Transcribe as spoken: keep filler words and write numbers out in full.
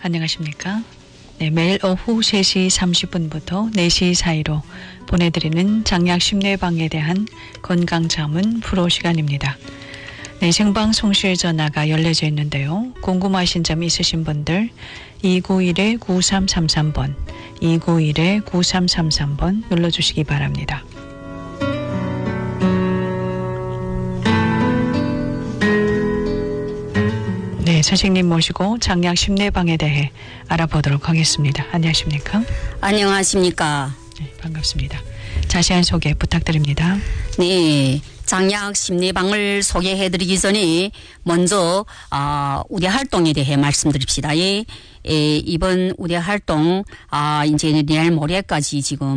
안녕하십니까? 네, 매일 오후 세 시 삼십 분부터 네 시 사이로 보내드리는 장약 심내방에 대한 건강자문 프로 시간입니다. 네, 생방송실 전화가 열려져 있는데요. 궁금하신 점 있으신 분들 이구일 구삼삼삼 번, 이구일 구삼삼삼 번 눌러주시기 바랍니다. 네, 선생님 모시고 장약 심내방에 대해 알아보도록 하겠습니다. 안녕하십니까? 안녕하십니까? 네, 반갑습니다. 자세한 소개 부탁드립니다. 네, 장약 심내방을 소개해드리기 전에 먼저 아, 우리 활동에 대해 말씀드립시다. 예, 예, 이번 우리 활동 아, 이제 내일 모레까지 지금